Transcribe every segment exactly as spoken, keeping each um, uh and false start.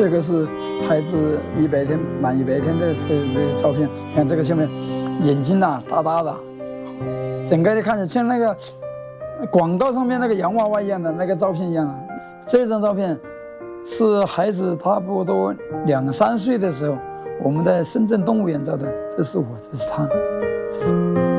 这个是孩子一百天满一百天的时候的照片，看这个下面眼睛呐、啊、大大的，整个的看着像那个广告上面那个洋娃娃一样的那个照片一样的。这张照片是孩子差不多两三岁的时候，我们在深圳动物园照的。这是我，这是他。这是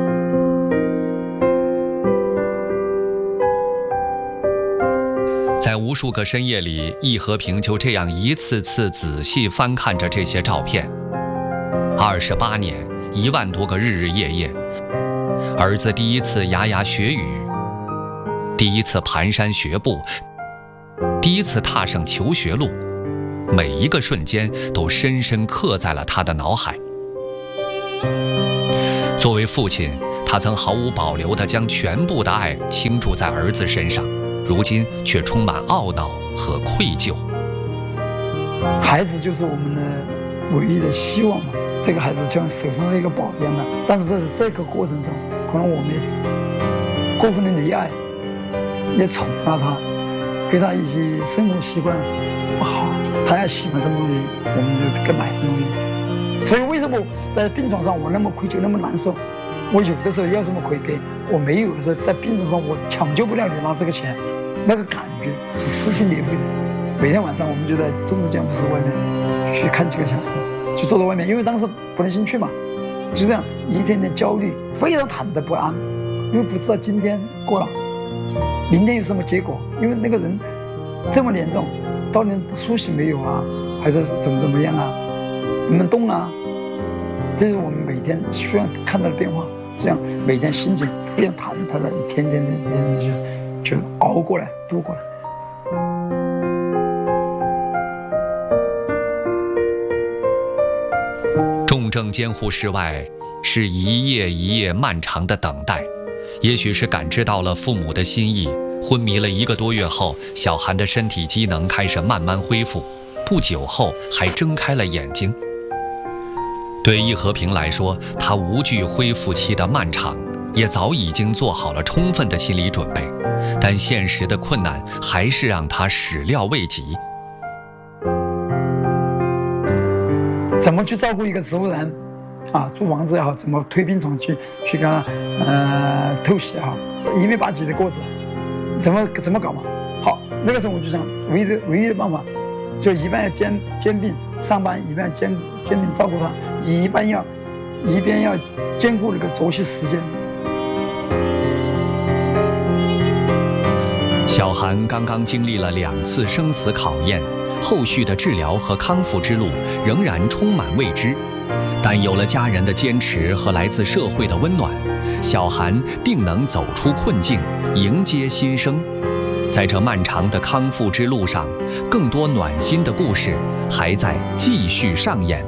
在无数个深夜里，易和平就这样一次次仔细翻看着这些照片。二十八年，一万多个日日夜夜，儿子第一次牙牙学语，第一次蹒跚学步，第一次踏上求学路，每一个瞬间都深深刻在了他的脑海。作为父亲，他曾毫无保留地将全部的爱倾注在儿子身上，如今却充满懊恼和愧疚。 孩子就是我们的唯一的希望嘛，这个孩子就像手上的一个宝一样的。但是在这个过程中，可能我们也过分的溺爱，也宠了他，给他一些生活习惯不好，他要喜欢什么东西，我们就给买什么东西。所以为什么在病床上我那么愧疚，那么难受？我有的时候要什么可以给，我没有的时候在病床上我抢救不了你拿这个钱，那个感觉是撕心裂肺的。每天晚上我们就在中正讲室外面去看几个小时，就坐在外面，因为当时不能进去嘛，就这样一天天焦虑，非常忐忑不安，因为不知道今天过了，明天有什么结果，因为那个人这么严重，到底苏醒没有啊，还是怎么怎么样啊，能不能动啊？这是我们每天需要看到的变化，这样每天心情非常忐忑的，一天天的就就熬过来，度过来。 重症监护室外是一夜一夜漫长的等待，也许是感知到了父母的心意，昏迷了一个多月后，小韩的身体机能开始慢慢恢复，不久后还睁开了眼睛。对易和平来说，他无惧恢复期的漫长，也早已经做好了充分的心理准备，但现实的困难还是让他始料未及。 怎么去照顾一个植物人啊，租房子也好，怎么推病床去去给他呃透析也好，一米八几的个子，怎么怎么搞嘛？好，那个时候我就想，唯一的唯一的办法，就一半要兼兼并上班，一半要兼兼并照顾他，一半要一边要兼顾那个作息时间。 小韩刚刚经历了两次生死考验，后续的治疗和康复之路仍然充满未知，但有了家人的坚持和来自社会的温暖，小韩定能走出困境，迎接新生。在这漫长的康复之路上，更多暖心的故事还在继续上演。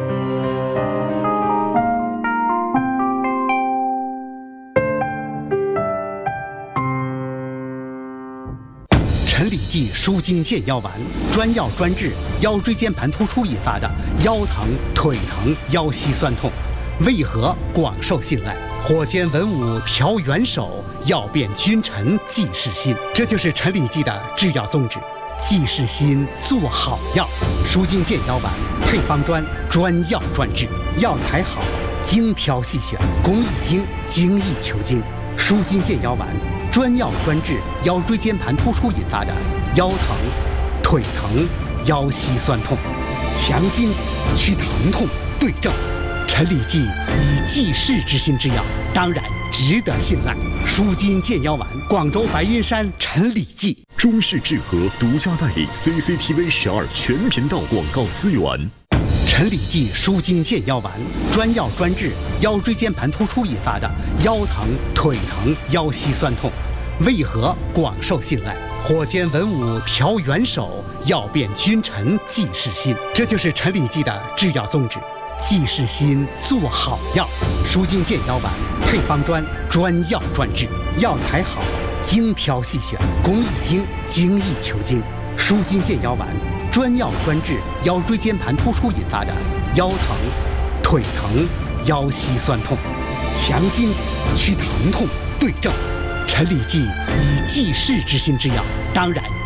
陈李济舒筋健腰丸，专药专治腰椎间盘突出引发的腰疼、腿疼、腰膝酸痛，为何广受信赖？火尖文武调元首，药变君臣济世心。这就是陈李济的制药宗旨，济世心，做好药。舒筋健腰丸配方专，专药专治，药材好，精挑细选，工益精，精益求精。舒筋健腰丸专药专治腰椎间盘突出引发的腰疼、腿疼、腰膝酸痛，强筋去疼痛，对症。陈李济以济世之心之药，当然值得信赖。舒筋健腰丸，广州白云山陈李济。 中式制和独家代理 C C T V 十二全频道广告资源。 陈李济舒筋健腰丸，专药专治腰椎间盘突出引发的腰疼、腿疼、腰膝酸痛，为何广受信赖？火尖文武调元首，药变君臣济世心。这就是陈李济的制药宗旨，济世心，做好药。舒筋健腰丸配方专，专药专治，药材好，精挑细选，工益精，精益求精。舒筋健腰丸专药专治腰椎间盘突出引发的腰疼、腿疼、腰膝酸痛，强筋去疼痛，对症。陈李济以济世之心之药，当然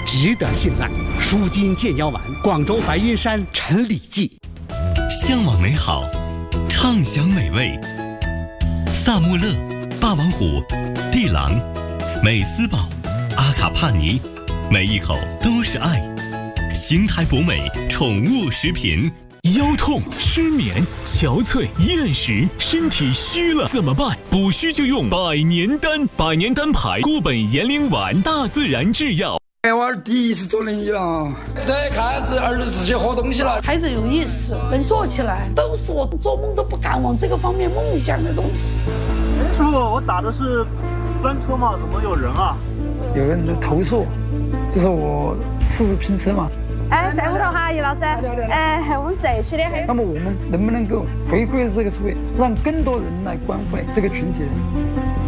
值得信赖。舒筋健腰丸，广州白云山陈李济。 向往美好，畅享美味。萨穆勒、霸王虎、地狼、美斯宝、阿卡帕尼，每一口都是爱。邢台博美宠物食品。 腰痛、失眠、憔悴、厌食，身体虚了怎么办？补虚就用百年丹，百年丹牌固本延龄丸，大自然制药。 我儿第一次坐轮椅了，再看这儿子自己喝东西了。 孩子有意识，能坐起来，都是我做梦都不敢往这个方面梦想的东西。 哎，师傅，我打的是专车吗？怎么有人啊？ 有人在投诉，这是我试试拼车嘛。 哎，在屋头哈，叶老师。哎，我们社区的还有。 那么我们能不能够回馈这个社会，让更多人来关怀这个群体？